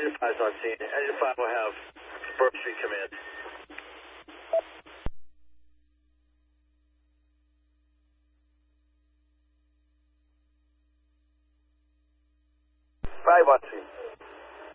Engine 5's on scene. Engine 5 will have Burke Street command. 5 on scene.